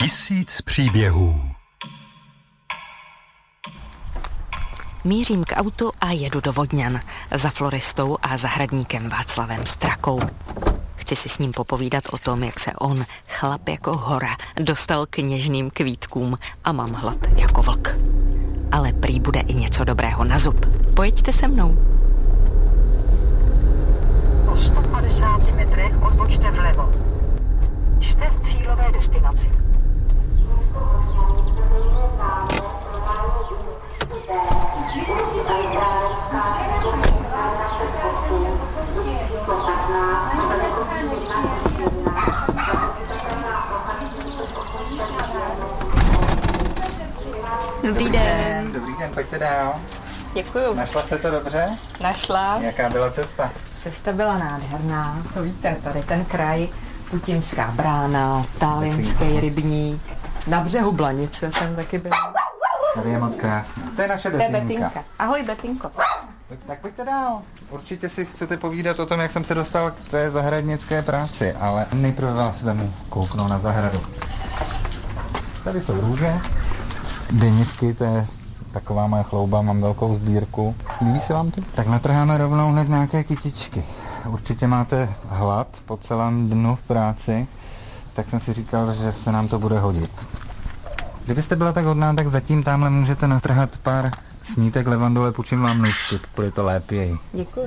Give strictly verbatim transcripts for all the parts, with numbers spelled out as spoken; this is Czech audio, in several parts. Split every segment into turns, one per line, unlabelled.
Tisíc příběhů.
Mířím k autu a jedu do Vodňan za floristou a zahradníkem Václavem Strakou. Chci si s ním popovídat o tom, jak se on, chlap jako hora, dostal k něžným kvítkům a mám hlad jako vlk. Ale prý bude i něco dobrého na zub. Pojďte se mnou.
Po sto padesáti metrech odbočte vlevo. Jste v cílové destinaci.
Dobrý den.
Dobrý den, pojďte dál.
Děkuju.
Našla jste to dobře?
Našla.
Jaká byla cesta?
Cesta byla nádherná. To víte, tady ten kraj, Putinská brána, Tálinský rybník. Na břehu Blanice jsem taky byla.
Tady je moc krásně. To je naše Betinka.
Betinka. Ahoj, Betinko.
Tak pojďte dál. Určitě si chcete povídat o tom, jak jsem se dostal k té zahradnické práci, ale nejprve vás vemu kouknout na zahradu. Tady jsou růže, denivky, to je taková moje chlouba, mám velkou sbírku. Líbí se vám to? Tak natrháme rovnou hned nějaké kytičky. Určitě máte hlad po celém dnu v práci, tak jsem si říkal, že se nám to bude hodit. Kdybyste byla tak hodná, tak zatím tamhle můžete natrhat pár snítek levandule, půjčím vám nůžky, bude to lépiej.
Děkuji.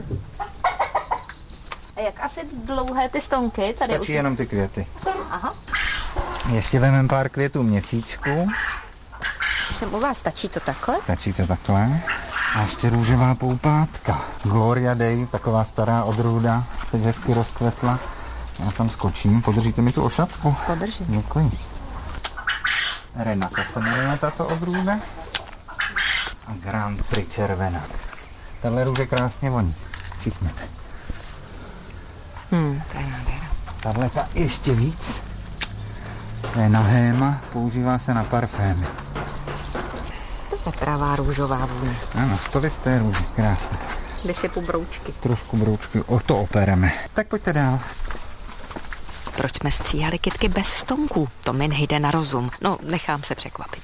A jak asi dlouhé ty stonky? Tady
Stačí jenom ty květy.
Aha.
Ještě vememe pár květů měsíčku.
Už jsem u vás, stačí to takhle?
Stačí to takhle. A ještě růžová poupátka. Gloria Dei, taková stará odrůda, teď hezky rozkvetla. Já tam skočím, podržíte mi tu ošatku?
Podržím.
Děkuji. Renata se jmenuje tato odrůda. A Grand Prix červená. Tahle růže krásně voní. Čichněte.
Hmm, to je nádhera.
Tahle ta ještě víc. To je na héma, používá se na parfémy.
To je pravá růžová vůně.
Ano, stolisté růže, krásné.
Vysypu broučky.
Trošku broučky, o to opereme. Tak pojďte dál.
Proč jsme stříhali kytky bez stonků? To mi nejde na rozum. No, nechám se překvapit.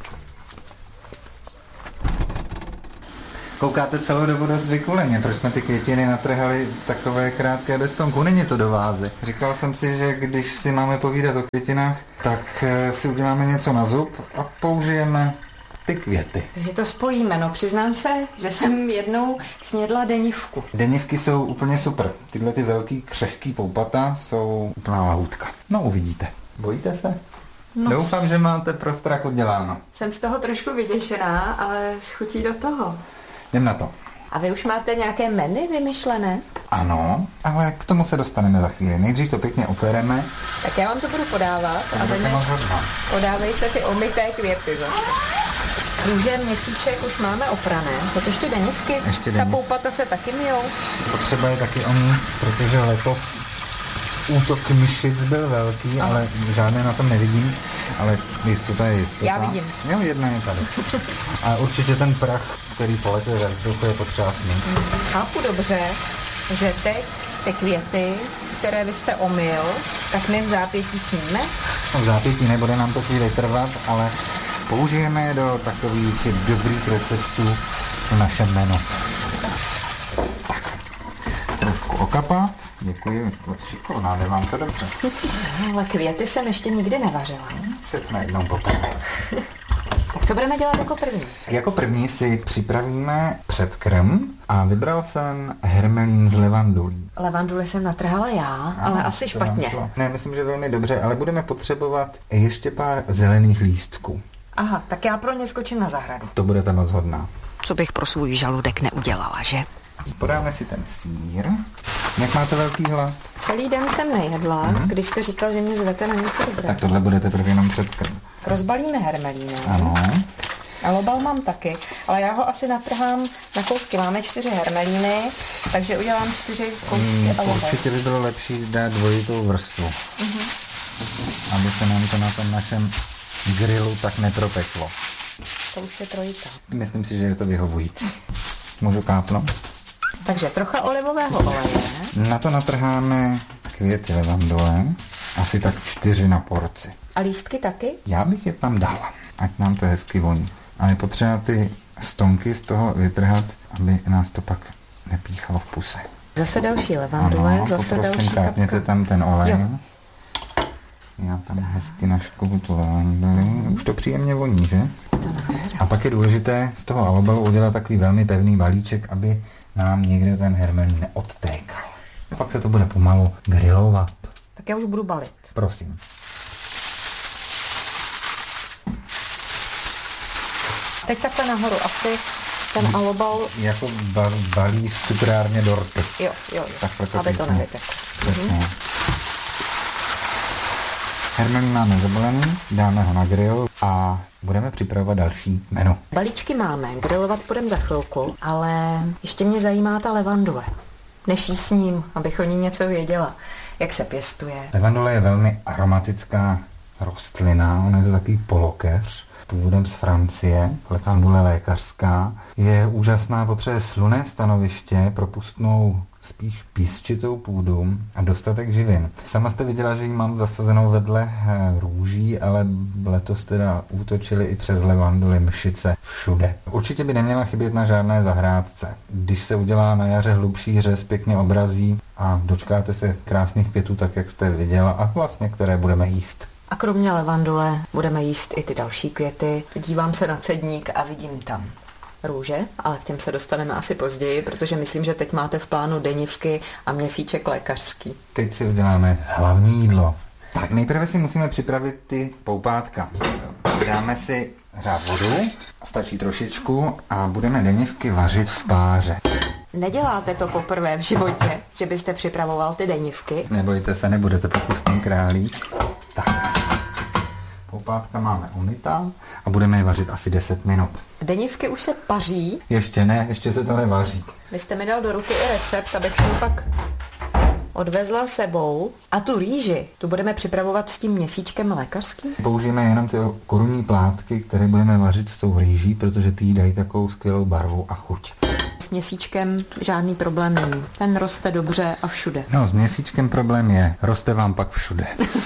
Koukáte celou dobu dost vykuleně, proč jsme ty květiny natrhali takové krátké bez stonku? Není to do vázy. Říkal jsem si, že když si máme povídat o květinách, tak si uděláme něco na zub a použijeme ty květy.
Že to spojíme, no přiznám se, že jsem jednou snědla denivku.
Denivky jsou úplně super. Tyhle ty velký křehký poupata jsou úplná lahůdka. No uvidíte. Bojíte se?
No,
Doufám, že máte pro strach uděláno.
jsem z toho trošku vyděšená, ale s chutí do toho.
Jdem na to.
A vy už máte nějaké menu vymyšlené?
Ano, ale k tomu se dostaneme za chvíli. Nejdřív to pěkně opereme.
Tak já vám to budu podávat a vy mi podávejte ty omyté květy zase. Růže, měsíček už máme oprané. Tak ještě denivky.
Ještě
Ta
denivky.
poupata se taky mijou.
Potřeba je taky omít, protože letos útok myšic byl velký,
Aha.
ale žádné na tom nevidím. Ale jistota je jistota.
Já vidím.
Jo, jedna je tady. A určitě ten prach, který poletuje ve vzduchu, je potřeba smít.
Chápu dobře, že teď ty květy, které vy jste omyl, tak my v zápětí sníme?
No, v zápětí nebude nám to chvíli trvat, ale použijeme je do takových dobrých receptů v našem menu. Tak, trošku okapat. Děkuji, vy jste šikovná, jde vám to dobře.
Ale květy jsem ještě nikdy nevařila.
Všechno jednou poprvé.
Tak co budeme dělat jako první?
Jako první si připravíme předkrm a vybral jsem hermelín z levandulí.
Levanduli jsem natrhala já, ale asi
to vám
špatně.
šlo. Ne, myslím, že velmi dobře, ale budeme potřebovat ještě pár zelených lístků.
Aha, tak já pro ně skočím na zahradu.
To budete moc hodná.
Co bych pro svůj žaludek neudělala, že?
Podáme si ten sýr. Jak máte velký hlad?
Celý den jsem nejedla, mm-hmm. když jste říkal, že mě zvete na něco dobrého.
Tak tohle bude teprve jenom předkrm.
Rozbalíme hermelínem.
Ano.
A lobal mám taky, ale já ho asi natrhám na kousky. Máme čtyři hermelíny, takže udělám čtyři kousky
Mm,
a lobal.
určitě by bylo lepší dát dvojitou vrstvu. Mm-hmm. Aby se nám to na tom našem grilu tak nepropeklo.
To už je trojita.
Myslím si, že je to vyhovující. Můžu kápnout?
Takže trocha olivového oleje.
Na to natrháme květy levandule. asi tak čtyři na porci.
A lístky taky?
Já bych je tam dal, ať nám to hezky voní. Ale je potřeba ty stonky z toho vytrhat, aby nás to pak nepíchalo v puse.
Zase další levandule,
ano,
zase
poprosím,
další kapka.
kápněte tam ten olej.
Jo.
Já tam hezky naškolu tu levanduli. Už to příjemně voní, že? A pak je důležité z toho alobelu udělat takový velmi pevný balíček, aby nám někde ten hermelín neodtékal. Pak se to bude pomalu grilovat.
Tak já už budu balit.
Prosím.
Teď takhle nahoru asi ten alobal...
Jako ba- balí v cukrárně dorty.
Jo, jo, jo.
Takhle to
aby to
pěkně.
nevyteklo.
Přesně. Mhm. Hermelín máme zabalený, dáme ho na grill a budeme připravovat další menu.
Balíčky máme, grilovat půjdeme za chvilku, ale ještě mě zajímá ta levandule. Než jí s ním, abych o ní něco věděla, jak se pěstuje.
Levandule je velmi aromatická rostlina, ona je to takový polokeř, původem z Francie, levandule lékařská. Je úžasná, potřebuje slunné stanoviště, propustnou spíš písčitou půdu a dostatek živin. Sama jste viděla, že ji mám zasazenou vedle růží, ale letos teda útočili i přes levanduly mšice všude. Určitě by neměla chybět na žádné zahrádce. Když se udělá na jaře hlubší řez, pěkně obrazí a dočkáte se krásných květů, tak jak jste viděla, a vlastně které budeme jíst.
A kromě levandule budeme jíst i ty další květy. Dívám se na cedník a vidím tam růže, ale k těm se dostaneme asi později, protože myslím, že teď máte v plánu denivky a měsíček lékařský.
Teď si uděláme hlavní jídlo. Tak nejprve si musíme připravit ty poupátka. Dáme si řád vodu, stačí trošičku a budeme denivky vařit v páře.
Neděláte to poprvé v životě, že byste připravoval ty denivky?
Nebojte se, nebudete pokusný králík. Tak, poupátka máme umytá a budeme je vařit asi deset minut.
Denivky už se paří.
Ještě ne, ještě se to nevaří.
Vy jste mi dal do ruky i recept, abych si ho pak odvezla sebou. A tu rýži, tu budeme připravovat s tím měsíčkem lékařským?
Použijeme jenom ty korunní plátky, které budeme vařit s tou rýží, protože ty jí dají takovou skvělou barvu a chuť.
S měsíčkem žádný problém není. Ten roste dobře a všude.
No, s měsíčkem problém je, roste vám pak všude.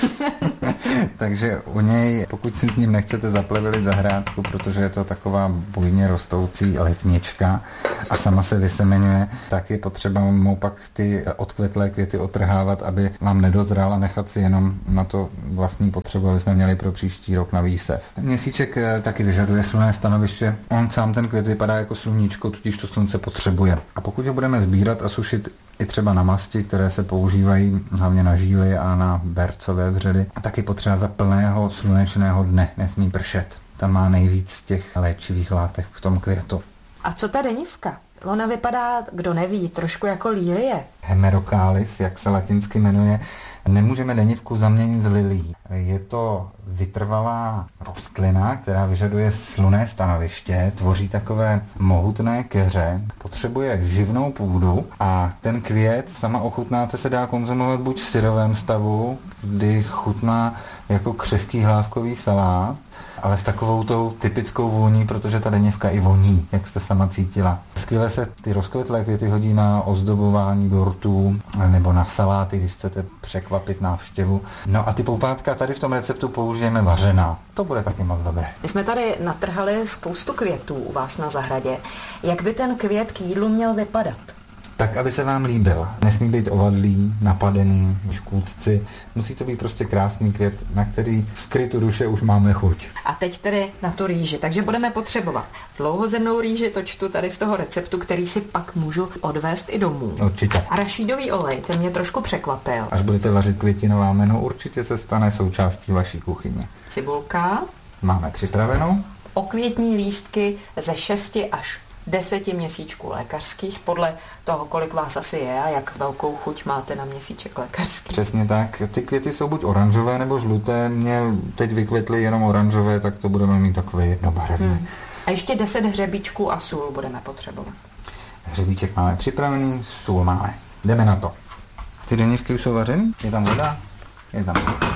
Takže u něj, pokud si s ním nechcete zaplevelit zahrádku, protože je to taková bujně rostoucí letnička a sama se vysemenuje, tak je potřeba mu pak ty odkvetlé květy otrhávat, aby vám nedozrál a nechat si jenom na to vlastní potřebu, aby jsme měli pro příští rok na výsev. Měsíček taky vyžaduje slunné stanoviště. On sám ten květ vypadá jako sluníčko, tudíž to slunce potřebuje. A pokud ho budeme sbírat a sušit i třeba na masti, které se používají hlavně na žíly a na bercové vředy, taky potřeba za plného slunečného dne, nesmí pršet. Tam má nejvíc těch léčivých látek v tom květu.
A co ta denivka? Ona vypadá, kdo neví, trošku jako lílie.
Hemerocalis, jak se latinsky jmenuje. Nemůžeme denivku zaměnit s lilí. Je to vytrvalá rostlina, která vyžaduje slunné stanoviště, tvoří takové mohutné keře, potřebuje živnou půdu a ten květ, sama ochutnáte, se dá konzumovat buď v syrovém stavu, kdy chutná jako křehký hlávkový salát, ale s takovou tou typickou vůní, protože ta denivka i voní, jak jste sama cítila. Skvěle se ty rozkvetlé květy hodí na ozdobování dortů nebo na saláty, když chcete překvapit návštěvu. No a ty poupátka tady v tom receptu použijeme vařená. To bude taky moc dobré.
My jsme tady natrhali spoustu květů u vás na zahradě. Jak by ten květ k jídlu měl vypadat?
Tak, aby se vám líbil. Nesmí být ovadlý, napadený, škůdci. Musí to být prostě krásný květ, na který skrytu duše už máme chuť.
A teď tedy na tu rýži. Takže budeme potřebovat dlouhozrnnou rýži, to čtu tady z toho receptu, který si pak můžu odvést i domů.
Určitě.
Arašídový olej, ten mě trošku překvapil.
Až budete vařit květinová menu, určitě se stane součástí vaší kuchyně.
Cibulka.
Máme připravenou.
Okvětní lístky ze šesti až deseti měsíčků lékařských, podle toho, kolik vás asi je a jak velkou chuť máte na měsíček lékařský.
Přesně tak. Ty květy jsou buď oranžové nebo žluté. Mě teď vykvětly jenom oranžové, tak to budeme mít takové jednobarevné. Hmm.
A ještě deset hřebíčků a sůl budeme potřebovat.
Hřebíček máme připravený, sůl máme. Jdeme na to. Ty denivky už jsou vařený? Je tam voda? Je tam voda.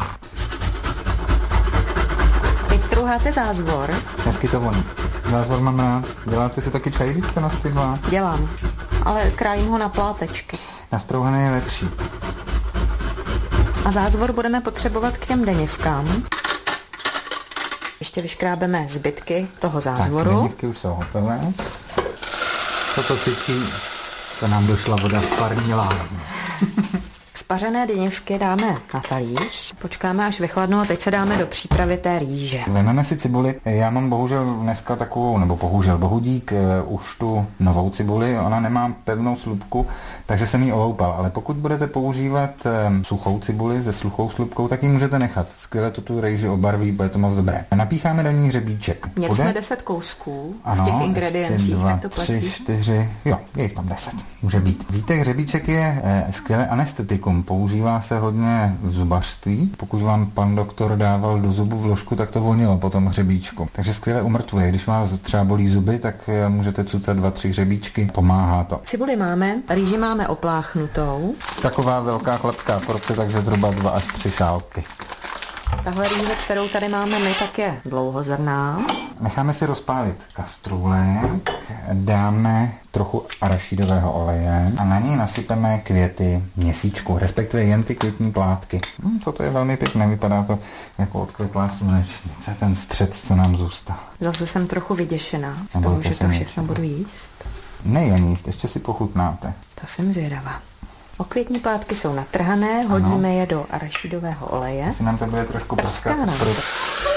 Teď strouháte zázvor.
Hezky to voní. Zázvor mám rád. Děláte si taky čaj, když jste nastydlá?
Dělám, ale krájím ho na plátečky.
Nastrouhaný je lepší.
A zázvor budeme potřebovat k těm denivkám. Ještě vyškrábeme zbytky toho zázvoru.
Tak, denivky už jsou hotové. Toto cvičí, to nám došla voda v parní lávně.
Spařené denivky dáme na talíř, počkáme až vychladnou a teď se dáme do přípravy té rýže.
Vezmeme si cibuli, já mám bohužel dneska takovou, nebo bohužel bohudík, už tu novou cibuli, ona nemá pevnou slupku, takže jsem ji oloupal, ale pokud budete používat suchou cibuli se suchou slupkou, tak ji můžete nechat. Skvěle to tu rýži obarví, bude to moc dobré. Napícháme do ní hřebíček.
Měli
Bude?
jsme deset kousků
ano,
v těch ingrediencích,
dva,
tak to platí.
tři, čtyři, jo, je jich tam deset, může být. Víte, hřebíček je eh, skvělé anestetikum, používá se hodně v zubařství. Pokud vám pan doktor dával do zubu vložku, tak to vonilo po tom hřebíčku. Takže skvěle umrtvuje. Když vás třeba bolí zuby, tak eh, můžete cucat dva, tři hřebíčky, pomáhá to.
Cibuli máme, rýži máme opláchnutou.
Taková velká chlapská porce, takže zhruba dva až tři šálky.
Tahle rýže, kterou tady máme my, tak je dlouhozrnná.
Necháme si rozpálit kastrůlek, dáme trochu arašidového oleje a na něj nasypeme květy měsíčku, respektive jen ty květní plátky. Hm, toto je velmi pěkné, vypadá to jako odkvětlá slunečnice, ten střed, co nám zůstal.
Zase jsem trochu vyděšená z
Nebo
toho,
to
že
si
to
něco.
všechno budu jíst.
Nejen jíst, ještě si pochutnáte.
To jsem zvědavá. Okvětní plátky jsou natrhané, hodíme je do arašidového oleje.
Asi nám to bude trošku praskat.
Prská nám to.
Pro...